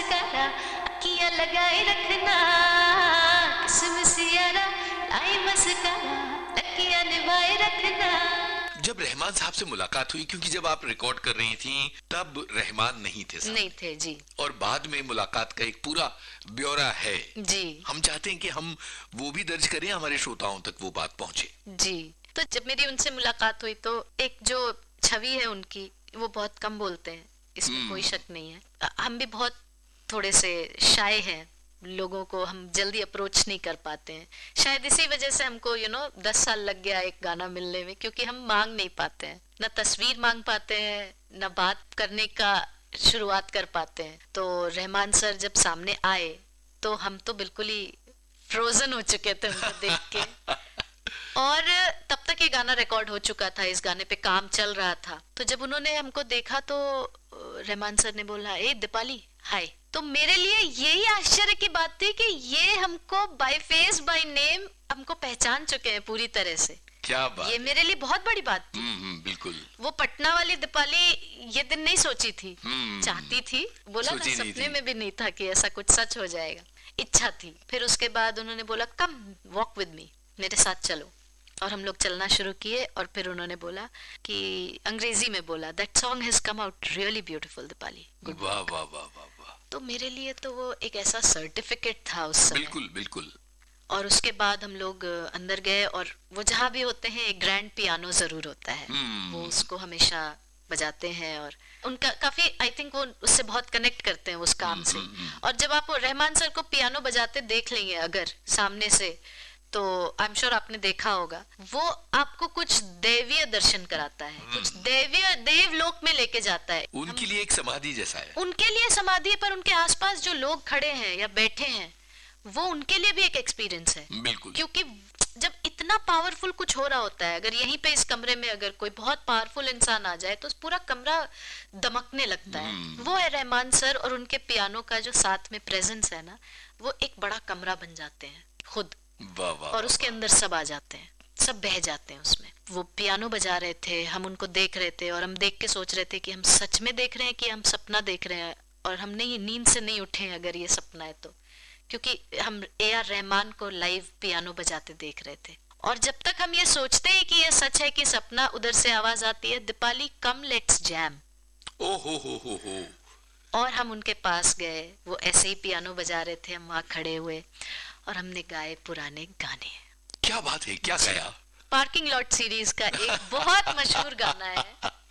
Mascara, अखियां लगाए रखना, किसमिस यारा लाई मस्कारा, अखियां निभाए रखना। जब रहमान साहब से मुलाकात हुई, क्योंकि जब आप रिकॉर्ड कर रही थी तब रहमान नहीं थे साहब। नहीं थे जी। और बाद में मुलाकात का एक पूरा ब्यौरा है जी। हम चाहते हैं कि हम वो भी दर्ज करें, हमारे श्रोताओं तक वो बात पहुंचे। जी, तो जब मेरी उनसे मुलाकात हुई तो एक जो छवि है उनकी, वो बहुत कम बोलते हैं, इसमें कोई शक नहीं है। हम भी बहुत थोड़े से शाय हैं, लोगों को हम जल्दी अप्रोच नहीं कर पाते हैं। शायद इसी वजह से हमको 10 साल लग गया एक गाना मिलने में, क्योंकि हम मांग नहीं पाते हैं, ना तस्वीर मांग पाते हैं, ना बात करने का शुरुआत कर पाते हैं। तो रहमान सर जब सामने आए तो हम तो बिल्कुल ही फ्रोजन हो चुके थे उनको देख के। और तब तक ये गाना रिकॉर्ड हो चुका था, इस गाने पे काम चल रहा था। तो जब उन्होंने हमको देखा तो रहमान सर ने बोला, ए दीपाली हाय। तो मेरे लिए यही आश्चर्य की बात थी कि ये हमको बाय फेस बाय नेम हमको पहचान चुके हैं पूरी तरह से। क्या बात, ये मेरे लिए बहुत बड़ी बात थी। बिल्कुल। वो पटना वाली दीपाली ये दिन नहीं सोची थी, चाहती थी, बोला ना सपने में भी नहीं था कि ऐसा कुछ सच हो जाएगा, इच्छा थी। फिर उसके बाद उन्होंने बोला कम वॉक विद मी, मेरे साथ चलो। और हम लोग चलना शुरू किए और फिर उन्होंने बोला कि अंग्रेजी में बोला, that song has come out really beautiful Deepali. वाह वाह वाह वाह वाह। तो मेरे लिए तो वो एक ऐसा सर्टिफिकेट था उस समय। बिल्कुल बिल्कुल। और उसके बाद हम लोग अंदर गए और वो जहाँ भी होते हैं एक ग्रैंड पियानो जरूर होता है, वो उसको हमेशा बजाते हैं और उनका काफी आई थिंक वो उससे बहुत कनेक्ट करते हैं उस काम से। और जब आप रहमान सर को पियानो बजाते देख लेंगे अगर सामने से, तो आई एम श्योर आपने देखा होगा, वो आपको कुछ दैवीय दर्शन कराता है, कुछ दैवीय देवलोक में लेके जाता है। उनके लिए एक समाधि जैसा है। उनके लिए समाधि है, पर उनके आसपास जो लोग खड़े हैं या बैठे हैं वो उनके लिए भी एक एक्सपीरियंस है। बिल्कुल। क्योंकि जब इतना पावरफुल कुछ हो रहा होता है, अगर यहीं पे इस कमरे में अगर कोई बहुत पावरफुल इंसान आ जाए तो पूरा कमरा दमकने लगता है। वो है रहमान सर, और उनके पियानो का जो साथ में प्रेजेंस है ना, वो एक बड़ा कमरा बन जाते हैं खुद। वाह वाह। और उसके अंदर सब आ जाते हैं, सब बह जाते हैं उसमें। वो पियानो बजा रहे थे, हम उनको देख रहे थे और हम देख के सोच रहे थे कि हम सच में देख रहे हैं कि हम सपना देख रहे हैं, और हम नहीं नींद से नहीं उठे हैं अगर ये सपना है तो, क्योंकि हम AR रहमान को लाइव पियानो बजाते देख रहे थे। और जब तक हम ये सोचते हैं कि ये सच है कि सपना, उधर से आवाज आती है, दीपाली कम लेट्स जैम। ओ हो। और हम उनके पास गए, वो ऐसे ही पियानो बजा रहे थे, हम वहां खड़े हुए और हमने गाए पुराने गाने। क्या बात है, क्या गाया? पार्किंग लॉट सीरीज का एक बहुत मशहूर गाना है,